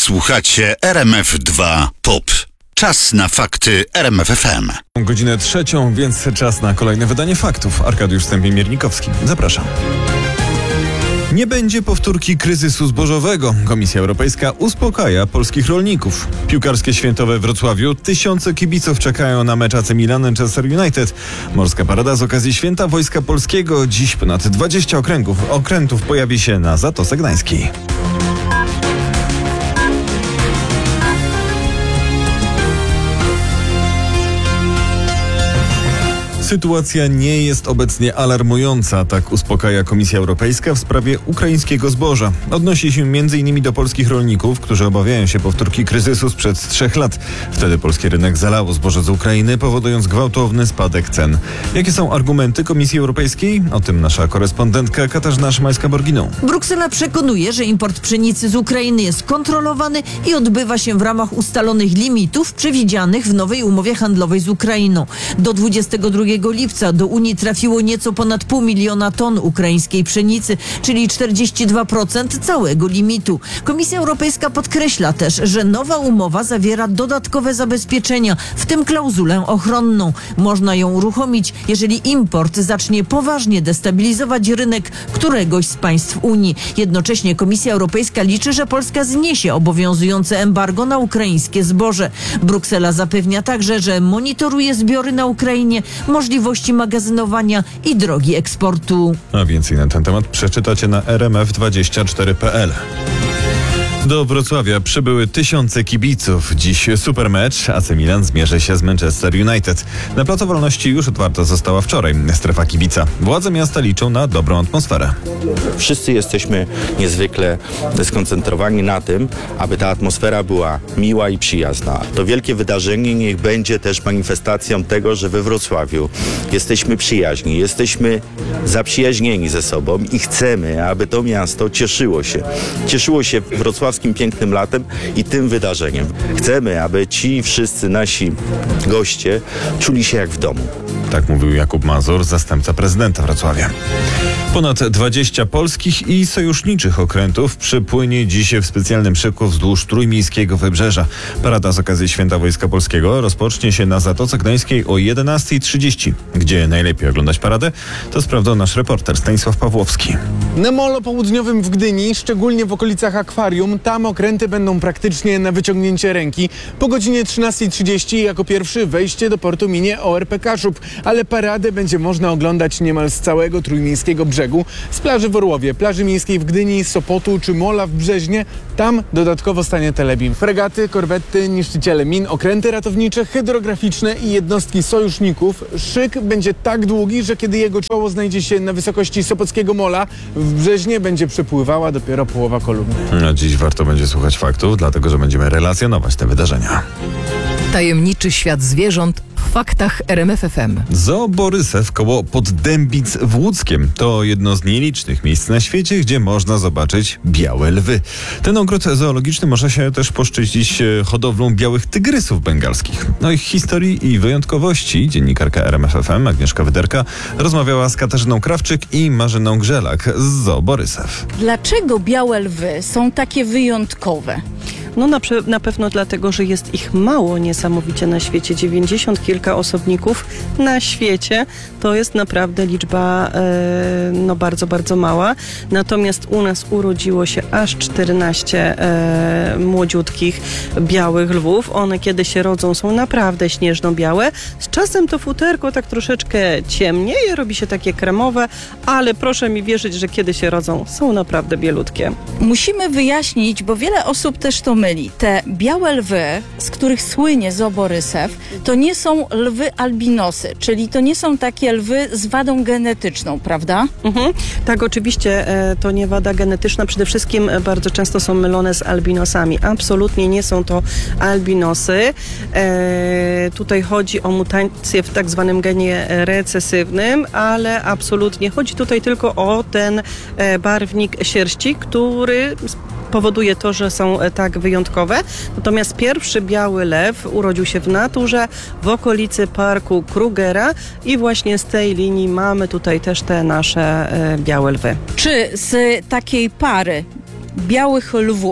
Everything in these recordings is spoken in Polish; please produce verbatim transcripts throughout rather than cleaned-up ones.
Słuchacie R M F dwa Pop. Czas na fakty R M F F M. Godzinę trzecią, więc czas na kolejne wydanie faktów. Arkadiusz Stępień-Miernikowski. Zapraszam. Nie będzie powtórki kryzysu zbożowego. Komisja Europejska uspokaja polskich rolników. Piłkarskie święto we Wrocławiu. Tysiące kibiców czekają na mecz A C Milan Manchester United. Morska parada z okazji Święta Wojska Polskiego. Dziś ponad dwadzieścia okręgów, okrętów pojawi się na Zatoce Gdańskiej. Sytuacja nie jest obecnie alarmująca, tak uspokaja Komisja Europejska w sprawie ukraińskiego zboża. Odnosi się między innymi do polskich rolników, którzy obawiają się powtórki kryzysu sprzed trzech lat. Wtedy polski rynek zalało zboże z Ukrainy, powodując gwałtowny spadek cen. Jakie są argumenty Komisji Europejskiej? O tym nasza korespondentka Katarzyna Szymańska-Borginą. Bruksela przekonuje, że import pszenicy z Ukrainy jest kontrolowany i odbywa się w ramach ustalonych limitów przewidzianych w nowej umowie handlowej z Ukrainą. Do dwudziestego drugiego lipca do Unii trafiło nieco ponad pół miliona ton ukraińskiej pszenicy, czyli czterdzieści dwa procent całego limitu. Komisja Europejska podkreśla też, że nowa umowa zawiera dodatkowe zabezpieczenia, w tym klauzulę ochronną. Można ją uruchomić, jeżeli import zacznie poważnie destabilizować rynek któregoś z państw Unii. Jednocześnie Komisja Europejska liczy, że Polska zniesie obowiązujące embargo na ukraińskie zboże. Bruksela zapewnia także, że monitoruje zbiory na Ukrainie, możliwości magazynowania i drogi eksportu. A więcej na ten temat przeczytacie na r m f dwadzieścia cztery kropka p l. Do Wrocławia przybyły tysiące kibiców. Dziś super mecz. A C Milan zmierzy się z Manchester United. Na Placu Wolności już otwarta została wczoraj strefa kibica. Władze miasta liczą na dobrą atmosferę. Wszyscy jesteśmy niezwykle skoncentrowani na tym, aby ta atmosfera była miła i przyjazna. To wielkie wydarzenie niech będzie też manifestacją tego, że we Wrocławiu jesteśmy przyjaźni, jesteśmy zaprzyjaźnieni ze sobą i chcemy, aby to miasto cieszyło się. Cieszyło się wrocławskim pięknym latem i tym wydarzeniem. Chcemy, aby ci wszyscy nasi goście czuli się jak w domu. Tak mówił Jakub Mazur, zastępca prezydenta Wrocławia. Ponad dwadzieścia polskich i sojuszniczych okrętów przypłynie dziś w specjalnym szyku wzdłuż trójmiejskiego wybrzeża. Parada z okazji Święta Wojska Polskiego rozpocznie się na Zatoce Gdańskiej o jedenasta trzydzieści. Gdzie najlepiej oglądać paradę, to sprawdzał nasz reporter Stanisław Pawłowski. Na molo południowym w Gdyni, szczególnie w okolicach akwarium, tam okręty będą praktycznie na wyciągnięcie ręki. Po godzinie trzynastej trzydzieści jako pierwszy wejście do portu minie O R P Kaszub, ale paradę będzie można oglądać niemal z całego trójmiejskiego brzegu. Z plaży w Orłowie, plaży miejskiej w Gdyni, Sopotu czy Mola w Brzeźnie, tam dodatkowo stanie telebim. Fregaty, korwety, niszczyciele min, okręty ratownicze, hydrograficzne i jednostki sojuszników. Szyk będzie tak długi, że kiedy jego czoło znajdzie się na wysokości Sopockiego Mola, w Brzeźnie będzie przepływała dopiero połowa kolumny. No, dziś warto będzie słuchać faktów, dlatego że będziemy relacjonować te wydarzenia. Tajemniczy świat zwierząt w faktach R M F F M. Zoo Borysew koło Poddębic w Łódzkiem to jedno z nielicznych miejsc na świecie, gdzie można zobaczyć białe lwy. Ten ogród zoologiczny może się też poszczycić hodowlą białych tygrysów bengalskich. O ich historii i wyjątkowości dziennikarka R M F F M Agnieszka Wyderka rozmawiała z Katarzyną Krawczyk i Marzyną Grzelak z Zoo Borysew. Dlaczego białe lwy są takie wyjątkowe? No na, na pewno dlatego, że jest ich mało niesamowicie na świecie. dziewięćdziesiąt kilka osobników na świecie. To jest naprawdę liczba e, no bardzo, bardzo mała. Natomiast u nas urodziło się aż czternaście e, młodziutkich białych lwów. One kiedy się rodzą są naprawdę śnieżno-białe. Z czasem to futerko tak troszeczkę ciemnieje, robi się takie kremowe, ale proszę mi wierzyć, że kiedy się rodzą są naprawdę bielutkie. Musimy wyjaśnić, bo wiele osób też to myli. Te białe lwy, z których słynie Zoo Borysew, to nie są lwy albinosy, czyli to nie są takie lwy z wadą genetyczną, prawda? Mhm. Tak, oczywiście e, to nie wada genetyczna. Przede wszystkim e, bardzo często są mylone z albinosami. Absolutnie nie są to albinosy. E, tutaj chodzi o mutację w tak zwanym genie recesywnym, ale absolutnie chodzi tutaj tylko o ten e, barwnik sierści, który powoduje to, że są tak wyjątkowe. Natomiast pierwszy biały lew urodził się w naturze w okolicy parku Krugera i właśnie z tej linii mamy tutaj też te nasze e, białe lwy. Czy z takiej pary białych lwów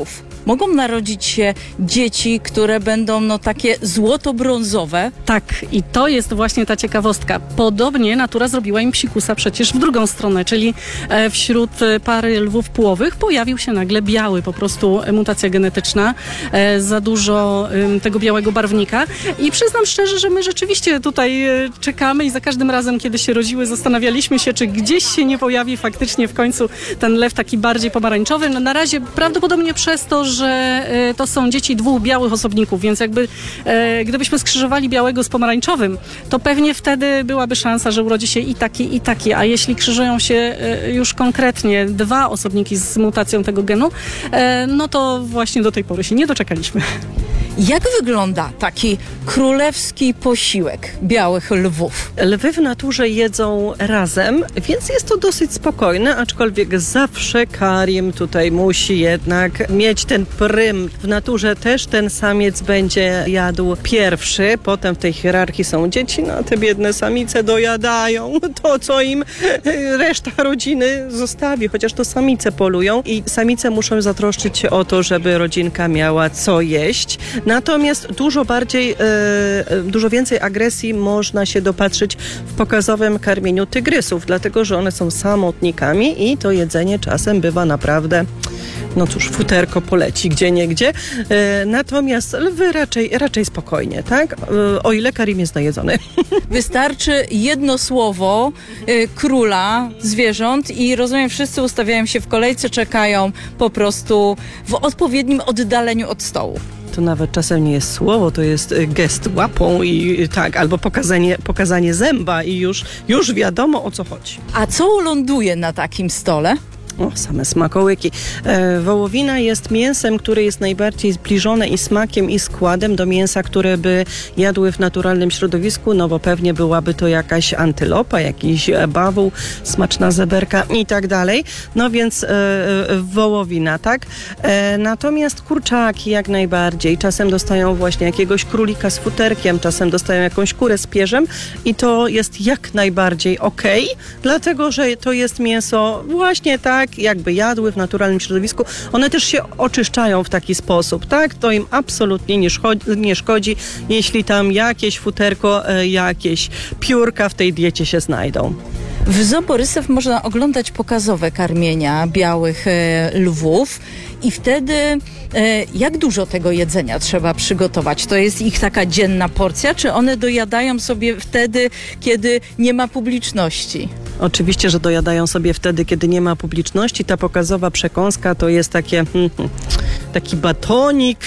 mogą narodzić się dzieci, które będą no takie złoto-brązowe. Tak, i to jest właśnie ta ciekawostka. Podobnie natura zrobiła im psikusa przecież w drugą stronę, czyli e, wśród e, pary lwów płowych pojawił się nagle biały, po prostu e, mutacja genetyczna, e, za dużo e, tego białego barwnika i przyznam szczerze, że my rzeczywiście tutaj e, czekamy i za każdym razem, kiedy się rodziły, zastanawialiśmy się, czy gdzieś się nie pojawi faktycznie w końcu ten lew taki bardziej pomarańczowy. No, na razie prawdopodobnie przez to, że e, to są dzieci dwóch białych osobników, więc jakby e, gdybyśmy skrzyżowali białego z pomarańczowym, to pewnie wtedy byłaby szansa, że urodzi się i taki, i taki, a jeśli krzyżują się e, już konkretnie dwa osobniki z mutacją tego genu, e, no to właśnie do tej pory się nie doczekaliśmy. Jak wygląda taki królewski posiłek białych lwów? Lwy w naturze jedzą razem, więc jest to dosyć spokojne, aczkolwiek zawsze karim tutaj musi jednak mieć ten prym. W naturze też ten samiec będzie jadł pierwszy, potem w tej hierarchii są dzieci, no a te biedne samice dojadają to, co im reszta rodziny zostawi, chociaż to samice polują i samice muszą zatroszczyć się o to, żeby rodzinka miała co jeść. Natomiast dużo bardziej, e, dużo więcej agresji można się dopatrzyć w pokazowym karmieniu tygrysów, dlatego że one są samotnikami i to jedzenie czasem bywa naprawdę, no cóż, futerko poleci gdzieniegdzie. E, natomiast lwy raczej, raczej spokojnie, tak? E, o ile karim jest najedzony. Wystarczy jedno słowo y, króla zwierząt i rozumiem, wszyscy ustawiają się w kolejce, czekają po prostu w odpowiednim oddaleniu od stołu. To nawet czasem nie jest słowo, to jest gest łapą i tak, albo pokazanie, pokazanie zęba i już, już wiadomo, o co chodzi. A co ląduje na takim stole? O, same smakołyki. E, wołowina jest mięsem, które jest najbardziej zbliżone i smakiem, i składem do mięsa, które by jadły w naturalnym środowisku, no bo pewnie byłaby to jakaś antylopa, jakiś bawół, smaczna zeberka i tak dalej. No więc e, wołowina, tak? E, natomiast kurczaki jak najbardziej. Czasem dostają właśnie jakiegoś królika z futerkiem, czasem dostają jakąś kurę z pierzem i to jest jak najbardziej okej, dlatego że to jest mięso właśnie tak, jakby jadły w naturalnym środowisku. One też się oczyszczają w taki sposób, tak? To im absolutnie nie szkodzi, nie szkodzi jeśli tam jakieś futerko, e, jakieś piórka w tej diecie się znajdą. W Zoo Borysew można oglądać pokazowe karmienia białych e, lwów i wtedy e, jak dużo tego jedzenia trzeba przygotować? To jest ich taka dzienna porcja, czy one dojadają sobie wtedy, kiedy nie ma publiczności? Oczywiście, że dojadają sobie wtedy, kiedy nie ma publiczności. Ta pokazowa przekąska to jest takie, hmm, taki batonik,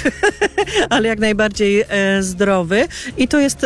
ale jak najbardziej e, zdrowy. I to jest e,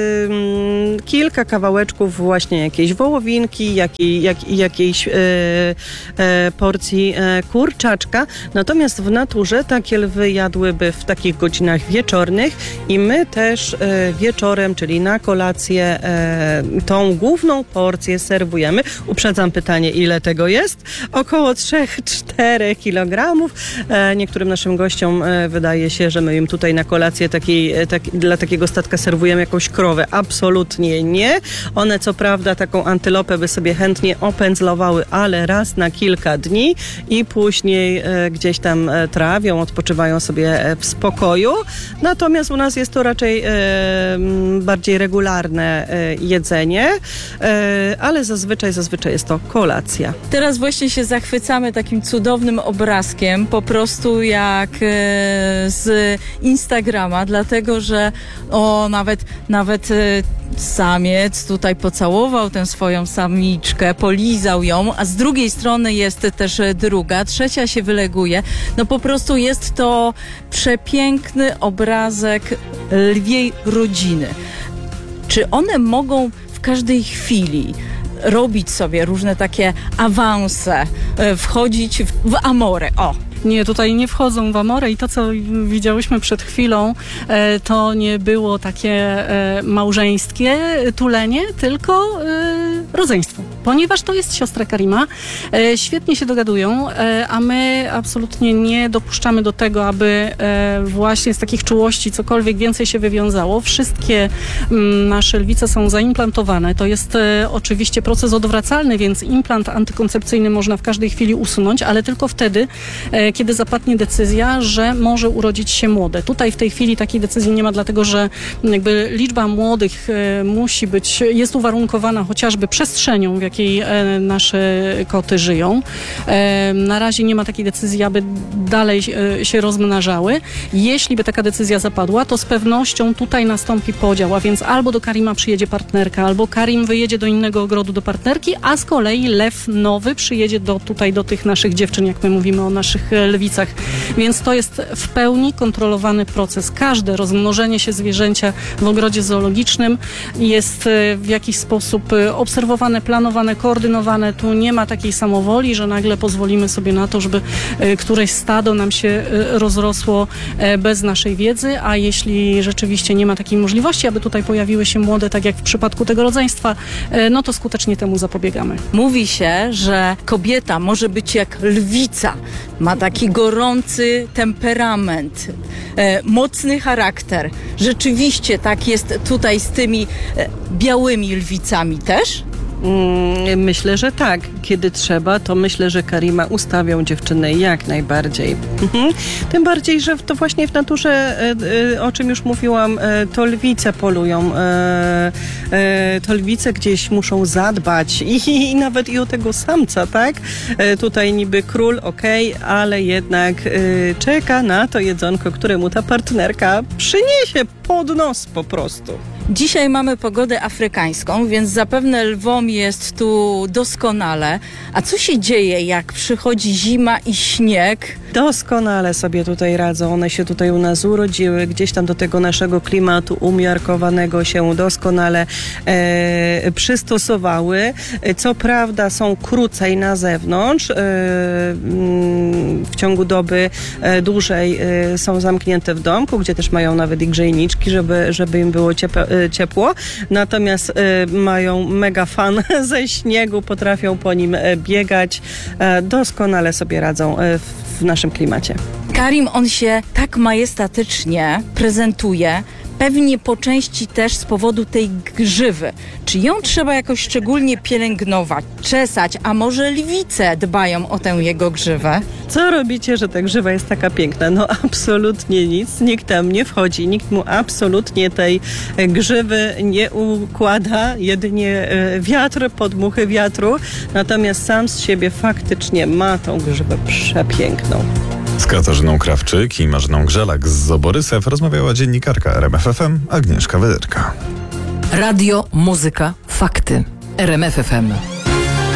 m, kilka kawałeczków właśnie jakiejś wołowinki, jakiej, jak, jakiejś e, e, porcji e, kurczaczka. Natomiast w naturze takie lwy jadłyby w takich godzinach wieczornych i my też e, wieczorem, czyli na kolację, e, tą główną porcję serwujemy. Uprzedzam pytanie, ile tego jest? Około trzy do czterech kilogramów. E, niektórym naszym gościom e, wydaje się, że my im tutaj na kolację takiej, tak, dla takiego statka serwujemy jakąś krowę. Absolutnie nie. One co prawda taką antylopę by sobie chętnie opędzlowały, ale raz na kilka dni i później e, gdzieś tam e, trawią, odpoczywają sobie e, w spokoju. Natomiast u nas jest to raczej e, bardziej regularne e, jedzenie, e, ale zazwyczaj Zazwyczaj jest to kolacja. Teraz właśnie się zachwycamy takim cudownym obrazkiem, po prostu jak e, z Instagrama, dlatego że o, nawet, nawet e, samiec tutaj pocałował tę swoją samiczkę, polizał ją, a z drugiej strony jest też druga, trzecia się wyleguje. No po prostu jest to przepiękny obrazek lwiej rodziny. Czy one mogą w każdej chwili robić sobie różne takie awanse, wchodzić w, w amorę, o. Nie, tutaj nie wchodzą w amorę i to, co widziałyśmy przed chwilą, e, to nie było takie e, małżeńskie tulenie, tylko e, rodzeństwo. ponieważ to jest siostra Karima. E, świetnie się dogadują, e, a my absolutnie nie dopuszczamy do tego, aby e, właśnie z takich czułości cokolwiek więcej się wywiązało. Wszystkie m, nasze lwice są zaimplantowane. To jest e, oczywiście proces odwracalny, więc implant antykoncepcyjny można w każdej chwili usunąć, ale tylko wtedy, e, kiedy zapadnie decyzja, że może urodzić się młode. Tutaj w tej chwili takiej decyzji nie ma, dlatego że jakby liczba młodych e, musi być, jest uwarunkowana chociażby przestrzenią, w jakiej e, nasze koty żyją. E, na razie nie ma takiej decyzji, aby dalej e, się rozmnażały. Jeśli by taka decyzja zapadła, to z pewnością tutaj nastąpi podział, a więc albo do Karima przyjedzie partnerka, albo Karim wyjedzie do innego ogrodu do partnerki, a z kolei lew nowy przyjedzie do, tutaj do tych naszych dziewczyn, jak my mówimy o naszych lwicach. Więc to jest w pełni kontrolowany proces. Każde rozmnożenie się zwierzęcia w ogrodzie zoologicznym jest w jakiś sposób obserwowane, planowane, koordynowane. Tu nie ma takiej samowoli, że nagle pozwolimy sobie na to, żeby któreś stado nam się rozrosło bez naszej wiedzy, a jeśli rzeczywiście nie ma takiej możliwości, aby tutaj pojawiły się młode, tak jak w przypadku tego rodzeństwa, no to skutecznie temu zapobiegamy. Mówi się, że kobieta może być jak lwica. Ma taki gorący temperament, e, mocny charakter. Rzeczywiście tak jest tutaj z tymi e, białymi lwicami też? Myślę, że tak. Kiedy trzeba, to myślę, że Karima ustawią dziewczynę jak najbardziej. Mhm. Tym bardziej, że to właśnie w naturze, o czym już mówiłam, to lwice polują. To lwice gdzieś muszą zadbać i, i nawet i o tego samca, tak? Tutaj niby król, okej, okay, ale jednak czeka na to jedzonko, które mu ta partnerka przyniesie pod nos po prostu. Dzisiaj mamy pogodę afrykańską, więc zapewne lwom jest tu doskonale. A co się dzieje, jak przychodzi zima i śnieg? Doskonale sobie tutaj radzą. One się tutaj u nas urodziły, gdzieś tam do tego naszego klimatu umiarkowanego się doskonale e, przystosowały. Co prawda są krócej na zewnątrz. E, w ciągu doby e, dłużej e, są zamknięte w domku, gdzie też mają nawet i grzejniczki, żeby, żeby im było ciepło. ciepło, natomiast y, mają mega fan ze śniegu, potrafią po nim y, biegać, y, doskonale sobie radzą y, w naszym klimacie. Karim, on się tak majestatycznie prezentuje, pewnie po części też z powodu tej grzywy. Czy ją trzeba jakoś szczególnie pielęgnować, czesać, a może lwice dbają o tę jego grzywę? Co robicie, że ta grzywa jest taka piękna? No absolutnie nic, nikt tam nie wchodzi, nikt mu absolutnie tej grzywy nie układa, jedynie wiatr, podmuchy wiatru, natomiast sam z siebie faktycznie ma tą grzywę przepiękną. Z Katarzyną Krawczyk i Marzyną Grzelak z Zoborysew rozmawiała dziennikarka R M F F M Agnieszka Wederka. Radio, muzyka, fakty. R M F F M.